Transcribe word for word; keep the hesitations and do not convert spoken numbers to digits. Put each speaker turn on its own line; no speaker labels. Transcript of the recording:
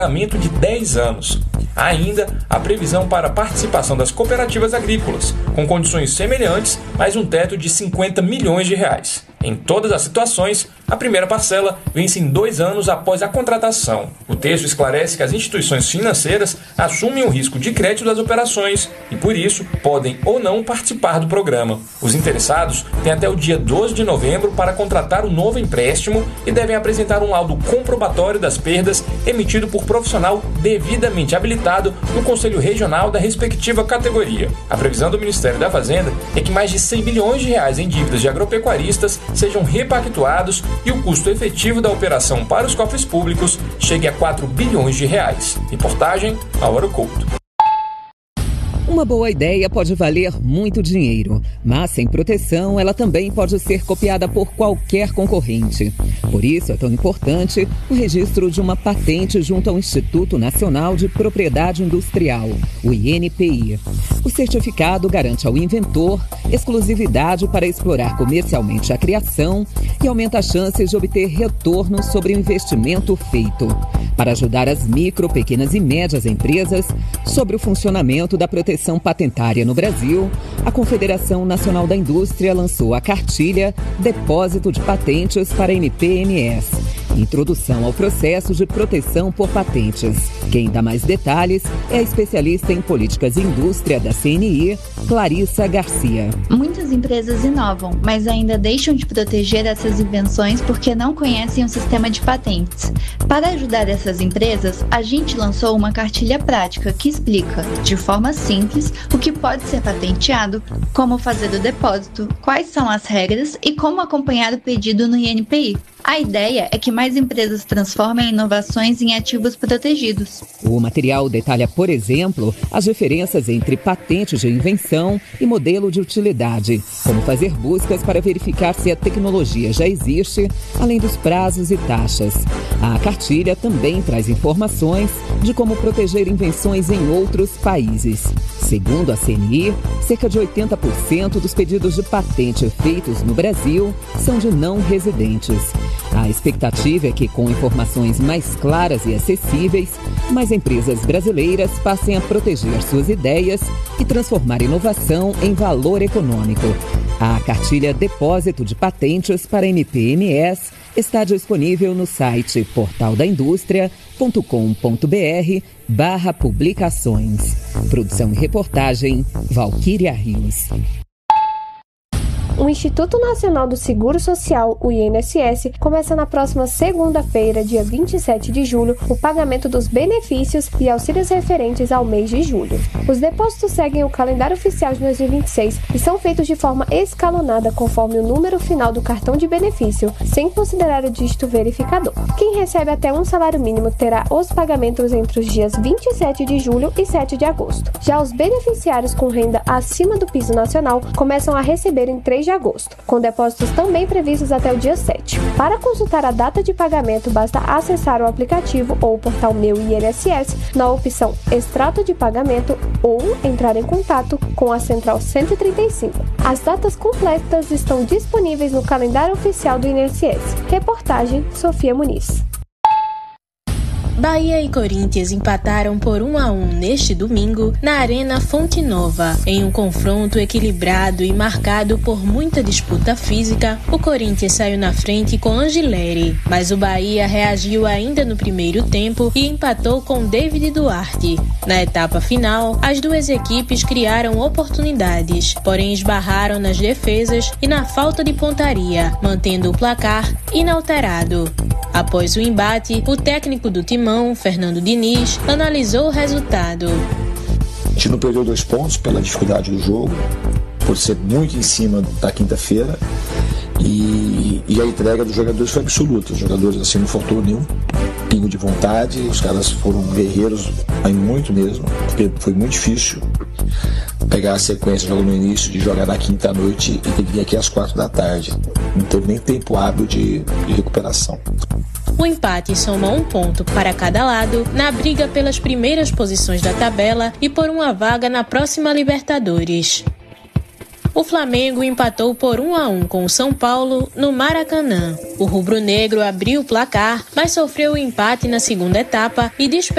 prolongamento de dez anos. Há ainda a previsão para a participação das cooperativas agrícolas, com condições semelhantes, mas um teto de cinquenta milhões de reais. Em todas as situações, a primeira parcela vence em dois anos após a contratação. O texto esclarece que as instituições financeiras assumem o risco de crédito das operações e, por isso, podem ou não participar do programa. Os interessados têm até o dia doze de novembro para contratar o novo empréstimo e devem apresentar um laudo comprobatório das perdas emitido por profissional devidamente habilitado no Conselho Regional da respectiva categoria. A previsão do Ministério da Fazenda é que mais de cem bilhões de reais em dívidas de agropecuaristas sejam repactuados e o custo efetivo da operação para os cofres públicos chegue a quatro bilhões de reais. Reportagem Álvaro Couto.
Uma boa ideia pode valer muito dinheiro, mas sem proteção ela também pode ser copiada por qualquer concorrente. Por isso é tão importante o registro de uma patente junto ao Instituto Nacional de Propriedade Industrial, o I N P I. O certificado garante ao inventor exclusividade para explorar comercialmente a criação e aumenta as chances de obter retorno sobre o investimento feito. Para ajudar as micro, pequenas e médias empresas sobre o funcionamento da proteção patentária no Brasil, a Confederação Nacional da Indústria lançou a cartilha Depósito de Patentes para M P M S, Introdução ao Processo de Proteção por Patentes. Quem dá mais detalhes é a especialista em políticas e indústria da C N I, Clarissa Garcia.
Muitas empresas inovam, mas ainda deixam de proteger essas invenções porque não conhecem o sistema de patentes. Para ajudar essas empresas, a gente lançou uma cartilha prática que explica, de forma simples, o que pode ser patenteado, como fazer o depósito, quais são as regras e como acompanhar o pedido no I N P I. A ideia é que mais empresas transformem inovações em ativos protegidos.
O material detalha, por exemplo, as diferenças entre patente de invenção e modelo de utilidade, como fazer buscas para verificar se a tecnologia já existe, além dos prazos e taxas. A cartilha também traz informações de como proteger invenções em outros países. Segundo a C N I, cerca de oitenta por cento dos pedidos de patente feitos no Brasil são de não residentes. A expectativa é que, com informações mais claras e acessíveis, mais empresas brasileiras passem a proteger suas ideias e transformar inovação em valor econômico. A cartilha Depósito de Patentes para M P M S está disponível no site portal da indústria ponto com ponto br barra publicações. Produção e reportagem, Valquíria Rios.
O Instituto Nacional do Seguro Social, o I N S S, começa na próxima segunda-feira, dia vinte e sete de julho, o pagamento dos benefícios e auxílios referentes ao mês de julho. Os depósitos seguem o calendário oficial de dois mil e vinte e seis e são feitos de forma escalonada conforme o número final do cartão de benefício, sem considerar o dígito verificador. Quem recebe até um salário mínimo terá os pagamentos entre os dias vinte e sete de julho e sete de agosto. Já os beneficiários com renda acima do piso nacional começam a receber em três de agosto, com depósitos também previstos até o dia sete. Para consultar a data de pagamento, basta acessar o aplicativo ou o portal Meu I N S S na opção Extrato de Pagamento ou entrar em contato com a Central cento e trinta e cinco. As datas completas estão disponíveis no calendário oficial do I N S S. Reportagem Sofia Muniz.
Bahia e Corinthians empataram por um a um neste domingo na Arena Fonte Nova. Em um confronto equilibrado e marcado por muita disputa física, o Corinthians saiu na frente com Angileri, mas o Bahia reagiu ainda no primeiro tempo e empatou com David Duarte. Na etapa final, as duas equipes criaram oportunidades, porém esbarraram nas defesas e na falta de pontaria, mantendo o placar inalterado. Após o embate, o técnico do Timão, Fernando Diniz, analisou o resultado.
A gente não perdeu dois pontos pela dificuldade do jogo, por ser muito em cima da quinta-feira, e, e a entrega dos jogadores foi absoluta. Os jogadores, assim, não faltou nenhum pingo de vontade, os caras foram guerreiros, aí muito mesmo, porque foi muito difícil pegar a sequência logo no início, de jogar na quinta noite e ter que vir aqui às quatro da tarde. Não teve nem tempo hábil de, de recuperação.
O empate soma um ponto para cada lado na briga pelas primeiras posições da tabela e por uma vaga na próxima Libertadores. o Flamengo empatou por um a um com o São Paulo no Maracanã. O rubro-negro abriu o placar, mas sofreu o empate na segunda etapa e despertou